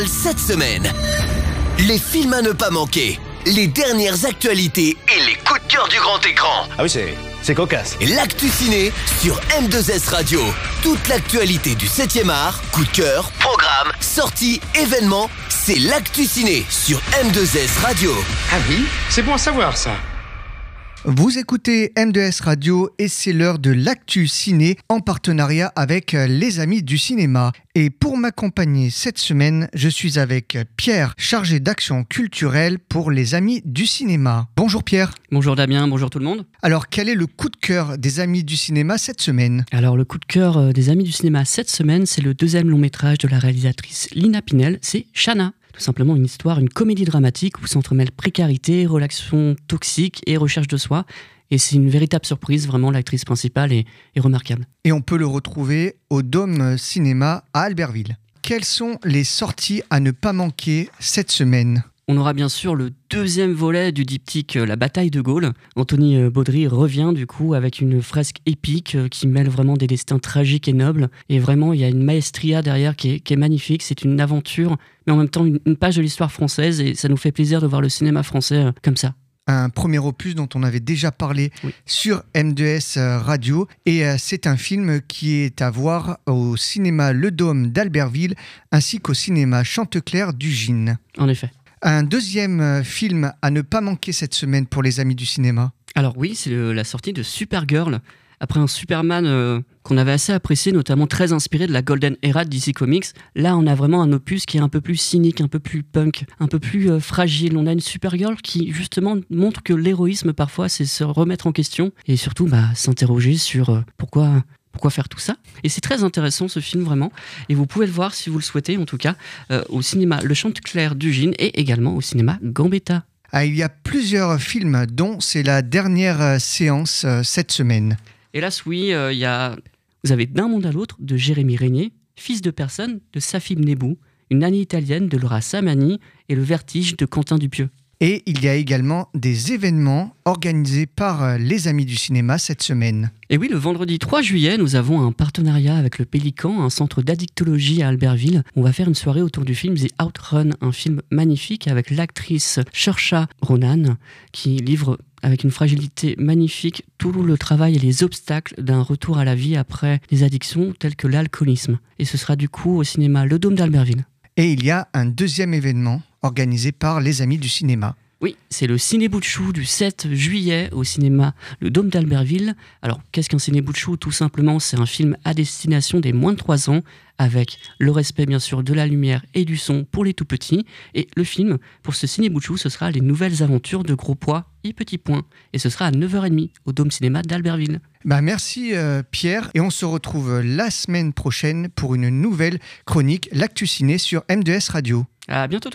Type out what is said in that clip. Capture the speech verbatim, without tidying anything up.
Cette semaine, les films à ne pas manquer, les dernières actualités et les coups de cœur du grand écran. Ah oui, c'est, c'est cocasse. Et l'actu ciné sur M deux S Radio. Toute l'actualité du septième art, coup de cœur, programme, sorties, événements, c'est l'actu ciné sur M deux S Radio. Ah oui, c'est bon à savoir ça. Vous écoutez M deux S Radio et c'est l'heure de l'actu ciné en partenariat avec les Amis du cinéma. Et pour m'accompagner cette semaine, je suis avec Pierre, chargé d'action culturelle pour les Amis du cinéma. Bonjour Pierre. Bonjour Damien, bonjour tout le monde. Alors quel est le coup de cœur des Amis du cinéma cette semaine ? Alors le coup de cœur des Amis du cinéma cette semaine, c'est le deuxième long métrage de la réalisatrice Lina Pinel, c'est Shanna. Tout simplement une histoire, une comédie dramatique où s'entremêlent précarité, relations toxiques et recherche de soi. Et c'est une véritable surprise, vraiment l'actrice principale est, est remarquable. Et on peut le retrouver au Dôme Cinéma à Albertville. Quelles sont les sorties à ne pas manquer cette semaine ? On aura bien sûr le deuxième volet du diptyque La bataille de Gaulle. Anthony Baudry revient du coup avec une fresque épique qui mêle vraiment des destins tragiques et nobles. Et vraiment, il y a une maestria derrière qui est, qui est magnifique. C'est une aventure, mais en même temps une, une page de l'histoire française. Et ça nous fait plaisir de voir le cinéma français comme ça. Un premier opus dont on avait déjà parlé oui. sur M deux S Radio. Et c'est un film qui est à voir au cinéma Le Dôme d'Albertville ainsi qu'au cinéma Chanteclair du Gine. En effet. Un deuxième film à ne pas manquer cette semaine pour les Amis du cinéma. Alors oui, c'est le, la sortie de Supergirl. Après un Superman euh, qu'on avait assez apprécié, notamment très inspiré de la Golden Era de D C Comics, là on a vraiment un opus qui est un peu plus cynique, un peu plus punk, un peu plus euh, fragile. On a une Supergirl qui justement montre que l'héroïsme parfois c'est se remettre en question et surtout bah, s'interroger sur euh, pourquoi... Pourquoi faire tout ça ? Et c'est très intéressant ce film vraiment. Et vous pouvez le voir si vous le souhaitez en tout cas euh, au cinéma Le Chanteclair du Gine et également au cinéma Gambetta. Ah, il y a plusieurs films dont c'est la dernière séance euh, cette semaine. Hélas oui, euh, y a... vous avez D'un monde à l'autre de Jérémy Régnier, Fils de personne de Safib Nebou, Une année italienne de Laura Samani et Le Vertige de Quentin Dupieux. Et il y a également des événements organisés par les Amis du cinéma cette semaine. Et oui, le vendredi trois juillet, nous avons un partenariat avec le Pélican, un centre d'addictologie à Albertville. On va faire une soirée autour du film The Outrun, un film magnifique avec l'actrice Saoirse Ronan qui livre avec une fragilité magnifique tout le travail et les obstacles d'un retour à la vie après des addictions telles que l'alcoolisme. Et ce sera du coup au cinéma Le Dôme d'Albertville. Et il y a un deuxième événement organisé par les Amis du cinéma. Oui, c'est le Ciné Bout de Chou du sept juillet au cinéma Le Dôme d'Albertville. Alors, qu'est-ce qu'un Ciné Bout de Chou ? Tout simplement, c'est un film à destination des moins de trois ans, avec le respect bien sûr de la lumière et du son pour les tout petits. Et le film, pour ce Ciné Bout de Chou, ce sera Les nouvelles aventures de Gros Pois et Petit Point. Et ce sera à neuf heures trente au Dôme Cinéma d'Albertville. Bah merci euh, Pierre, et on se retrouve la semaine prochaine pour une nouvelle chronique L'Actu Ciné sur M deux S Radio. À bientôt.